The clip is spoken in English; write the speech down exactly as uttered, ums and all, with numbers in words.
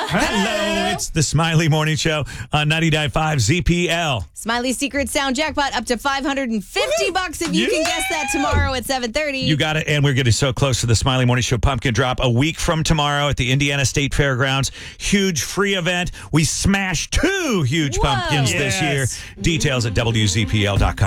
Hello, it's the Smiley Morning Show on ninety-nine point five Z P L. Smiley Secret Sound Jackpot up to five hundred fifty bucks if you Yeah. can guess that tomorrow at seven thirty. You got it, and we're getting so close to the Smiley Morning Show Pumpkin Drop a week from tomorrow at the Indiana State Fairgrounds. Huge free event. We smashed two huge Whoa. pumpkins this Yes. year. Details at W Z P L dot com.